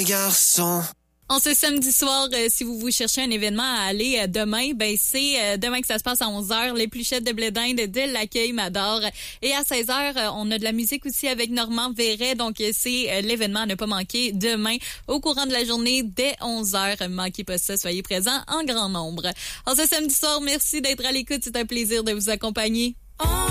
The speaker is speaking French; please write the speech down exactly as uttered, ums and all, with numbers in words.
les garçons. En ce samedi soir, euh, si vous vous cherchez un événement à aller euh, demain, ben c'est euh, demain que ça se passe à onze heures, les Pluchettes de blé d'Inde de l'accueil m'adore. Et à seize heures, euh, on a de la musique aussi avec Normand Verret, donc euh, c'est euh, l'événement à ne pas manquer demain au courant de la journée dès onze heures. Manquez pas ça, soyez présents en grand nombre. En ce samedi soir, merci d'être à l'écoute, c'est un plaisir de vous accompagner. On